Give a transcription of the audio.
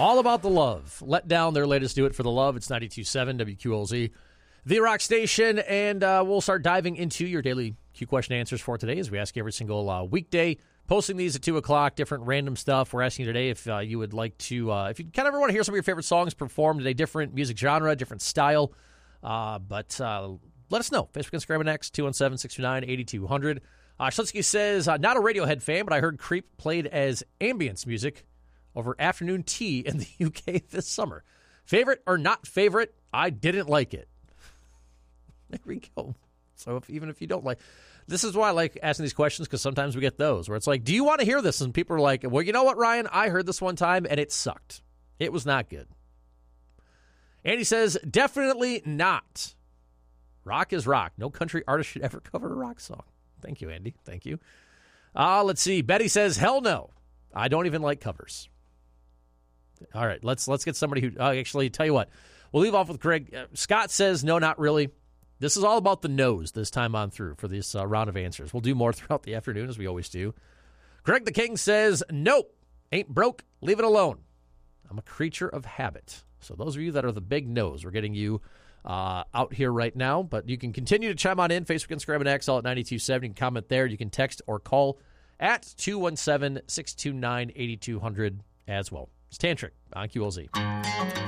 All About the Love. Let Down, their latest Do It for the Love. It's 92.7 WQLZ, the rock station, and we'll start diving into your daily Q question answers for today as we ask every single weekday. Posting these at 2 o'clock, different random stuff. We're asking you today if you would like to, if you kind of ever want to hear some of your favorite songs performed in a different music genre, different style. But let us know. Facebook, Instagram, and X, 217-629-8200. Schlitzky says, not a Radiohead fan, but I heard Creep played as ambience music over afternoon tea in the UK this summer. Favorite or not favorite, I didn't like it. There we go. So even if you don't like, this is why I like asking these questions, because sometimes we get those where it's like, do you want to hear this? And people are like, well, you know what, Ryan? I heard this one time and it sucked. It was not good. Andy says, definitely not. Rock is rock. No country artist should ever cover a rock song. Thank you, Andy. Thank you. Let's see. Betty says, hell no. I don't even like covers. All right, let's get somebody who actually, tell you what, we'll leave off with Greg. Scott says, no, not really. This is all about the no's this time on through for this round of answers. We'll do more throughout the afternoon, as we always do. Greg the King says, nope, ain't broke, leave it alone. I'm a creature of habit. So those of you that are the big no's, we're getting you out here right now. But you can continue to chime on in, Facebook, Instagram, and X, all at 92.7. You can comment there. You can text or call at 217-629-8200 as well. It's Tantric on QLZ.